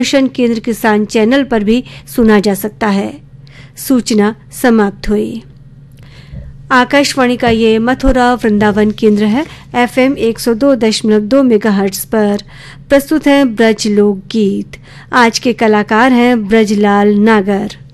दूरदर्शन केंद्र किसान चैनल पर भी सुना जा सकता है। सूचना समाप्त हुई। आकाशवाणी का ये मथुरा वृंदावन केंद्र है। FM 102.2 मेगाहर्ट्ज पर प्रस्तुत है ब्रज लोक गीत। आज के कलाकार हैं ब्रजलाल नागर।